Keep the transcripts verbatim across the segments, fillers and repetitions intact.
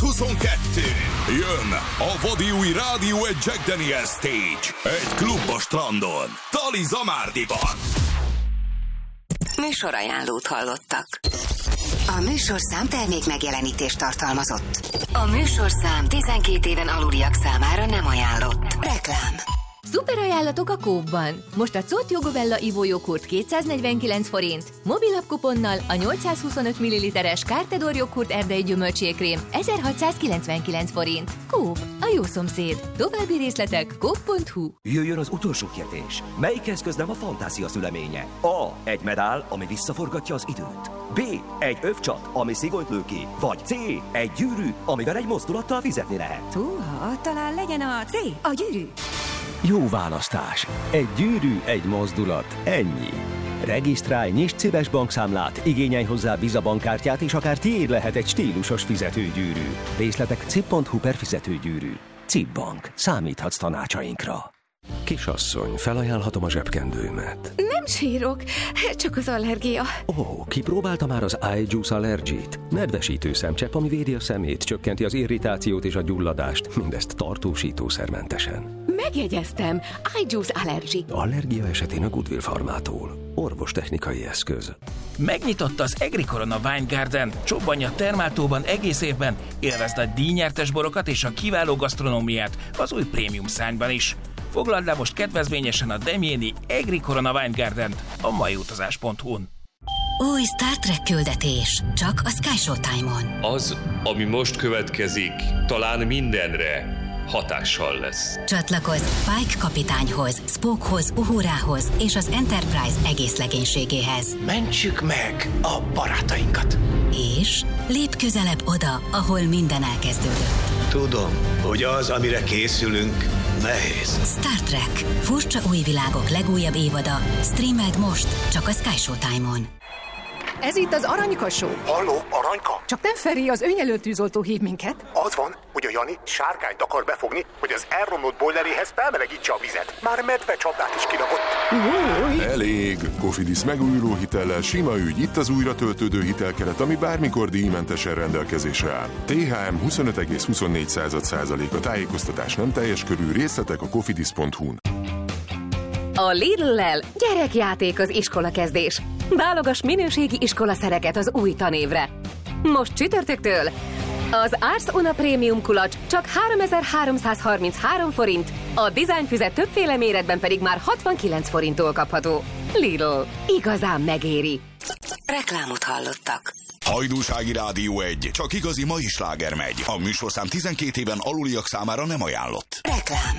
kétezer-huszonkettő. Jön a vadi új Rádió egy Jack Daniels Stage. Egy klub a strandon. Tali Zamárdiban. Műsorajánlót hallottak. A műsorszám termék megjelenítést tartalmazott. A műsorszám tizenkét éven aluliak számára nem ajánlott. Reklám. Szuper ajánlatok a Coop-ban. Most a Colt Jogobella ivójoghurt kétszáznegyvenkilenc forint, mobilabb kuponnal a nyolcszázhuszonöt milliliteres Cartedor joghurt erdei gyümölcsékrém ezerhatszázkilencvenkilenc forint. Coop, a jó szomszéd. További részletek coop pont hu. Jöjjön az utolsó kérdés. Melyik eszköz nem a fantázia szüleménye? A. Egy medál, ami visszaforgatja az időt. B. Egy övcsat, ami szigonyt lő ki. Vagy C. Egy gyűrű, amivel egy mozdulattal fizetni lehet. Húha, talán legyen a C. A gyűrű. Jó választás. Egy gyűrű, egy mozdulat. Ennyi. Regisztrálj, nyisd céves bankszámlát, igényelj hozzá Visa bankkártyát, és akár tiéd lehet egy stílusos fizetőgyűrű. Részletek cip pont hu per fizetőgyűrű. Cip Bank. Számíthatsz tanácsainkra. Kisasszony, felajánlhatom a zsebkendőmet. Nem sírok, csak az allergia. Ó, oh, kipróbálta már az iJuice Allergy-t? Nedvesítő szemcsepp, ami védi a szemét, csökkenti az irritációt és a gyulladást, mindezt tartósítószermentesen. Megjegyeztem, iJuice Allergy. Allergia esetén a Goodwill Farmától. Orvostechnikai eszköz. Megnyitotta az Egri Corona Wine Garden. Csobbanj a Termáltóban egész évben. Élvezd a díjnyertes borokat és a kiváló gasztronómiát az új prémium szárnyban is. Foglald le most kedvezményesen a Demjéni Egri Corona Wine Garden-t a maiutazás pont hu-n. Új Star Trek küldetés. Csak a Sky Showtime-on. Az, ami most következik, talán mindenre hatással lesz. Csatlakozz Pike kapitányhoz, Spockhoz, Uhurához és az Enterprise egész legénységéhez. Mentsük meg a barátainkat. És lépj közelebb oda, ahol minden elkezdődött. Tudom, hogy az, amire készülünk, nehéz. Star Trek. Furcsa új világok legújabb évada. Streameld most, csak a Sky Showtime-on. Ez itt az Aranyka Show. Halló, Aranyka? Csak nem Feri, az önjelölt tűzoltó hív minket. Az van, hogy a Jani sárkányt akar befogni, hogy az elromlott bojleréhez felmelegítse a vizet. Már medve csapdát is kilapott. Elég! Cofidis megújuló hitellel sima ügy, itt az újra töltődő hitelkeret, ami bármikor díjmentesen rendelkezésre áll. té há em huszonöt egész huszonnégy százalék a tájékoztatás nem teljes körű, részletek a cofidis pont hu-n. A Lidl-lel gyerekjáték az iskolakezdés. Válogass minőségi iskolaszereket az új tanévre. Most csütörtöktől az Ars Una Premium kulacs csak háromezer-háromszázharminchárom forint, a dizájnfüzet többféle méretben pedig már hatvankilenc forinttól kapható. Lidl. Igazán megéri. Reklámot hallottak. Hajdúsági Rádió egy. Csak igazi mai sláger megy. A műsorszám tizenkét éven aluliak számára nem ajánlott. Reklám.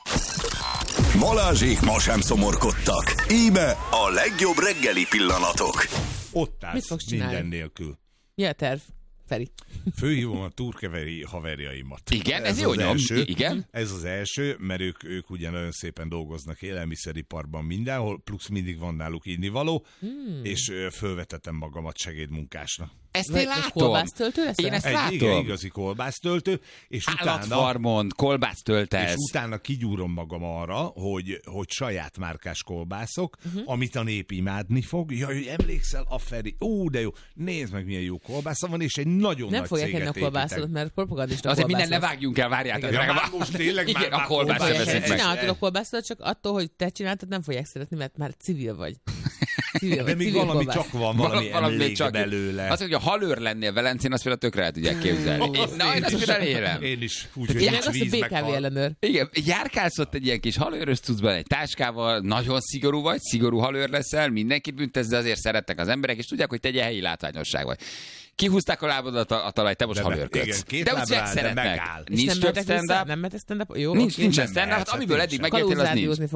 Balázsék ma sem szomorkodtak. Íme a legjobb reggeli pillanatok. Ott állsz minden nélkül. Mi a terv, Feri? Főhívom a turkeveri haverjaimat. Igen, ez, ez jó nyom. Igen? Ez az első, mert ők, ők ugye nagyon szépen dolgoznak élelmiszeriparban mindenhol, plusz mindig van náluk innivaló, hmm. és fölvetettem magamat segédmunkásnak. Ezt én látom. Kolbásztöltő leszel? Én ezt Egy, látom. igen, igazi kolbásztöltő. És állatfarmon, kolbásztöltesz. És utána kigyúrom magam arra, hogy, hogy saját márkás kolbászok, uh-huh. amit a nép imádni fog. Jaj, hogy emlékszel a Feri. Ó, de jó. Nézd meg, milyen jó kolbásza van, és egy nagyon nem nagy fogják céget enni a kolbászot, mert propagandista azért kolbászot. minden ne vágjunk el, várjátok. Ja, már most tényleg igen, már a kolbászt kolbász veszik meg. Csinálhatod a kolbászot, csak attól, hogy te csináltad, nem fogják szeretni, mert már civil vagy. Civil, de még valami kolbász. csak van, valami, valami emlék csak belőle. Az, hogy a halőr lennél Velencén, azt például tökre el tudják képzelni. Oh, én, na, én azt például élem. Én is. Úgy, hogy nincs víz meg hal. Ellenőr. Igen, járkálsz ott egy ilyen kis halőrös cuccban, egy táskával, nagyon szigorú vagy, szigorú halőr leszel, mindenkit büntesz, de azért szeretnek az emberek, és tudják, hogy te egy helyi látványosság vagy. Kihúzták a lábadat a, a talaj, te most halőrködsz. De úgy szeretnek. Nincs több stand-up. Nem mehet stand-up? Jó, nincs stand-up. Amiből eddig megértél, az nincs.